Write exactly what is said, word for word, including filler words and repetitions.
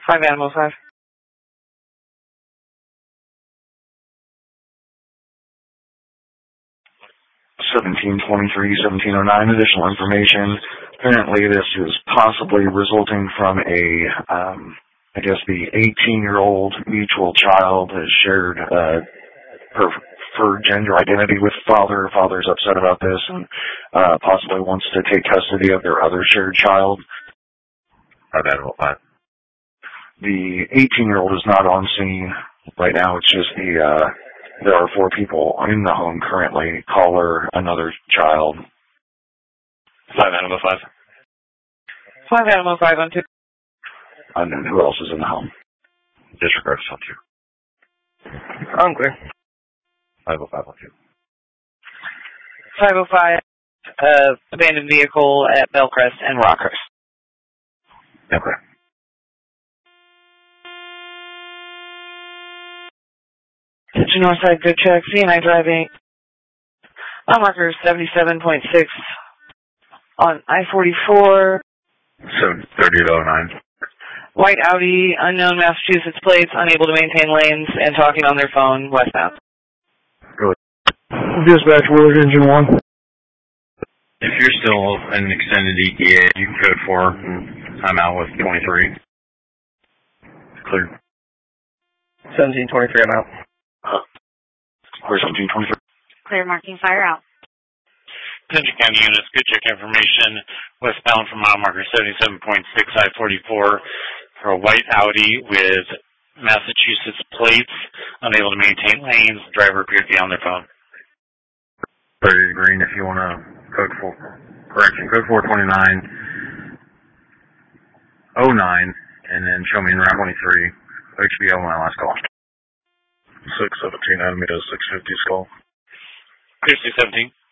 five Animal five. seventeen twenty-three, seventeen oh nine, additional information. Apparently this is possibly resulting from a, um, I guess the eighteen-year-old mutual child has shared uh, her, her gender identity with father. Father's upset about this and uh, possibly wants to take custody of their other shared child. five Animal five. The eighteen-year-old is not on scene right now. It's just the, uh, there are four people in the home currently. Caller, another child. five Animal five. five Animal five on two. And then who else is in the home? Disregard on two. Unclear. five oh five on two. five oh five, uh, abandoned vehicle at Bellcrest and Rockhurst. Okay. Kitchen Northside, good check. C and I driving. Mile marker seventy-seven point six on I forty-four. seven thirty oh nine. White Audi, unknown Massachusetts plates, unable to maintain lanes, and talking on their phone, westbound. Go ahead. Dispatch, Willard, engine one. If you're still in extended E T A, you can code four, and I'm out with twenty-three. Clear. seventeen twenty-three, I'm out. Clear seventeen twenty-three. Clear marking fire out. Attention County units, good check information. Westbound from mile marker seventy-seven point six I forty-four for a white Audi with Massachusetts plates, unable to maintain lanes. The driver appeared to be on their phone. thirty green if you want to code four. Correction, code four twenty-nine oh nine, and then show me in route twenty-three. H B O, my last call. six seventeen, Alameda, six fifty, Skull. Clear six seventeen.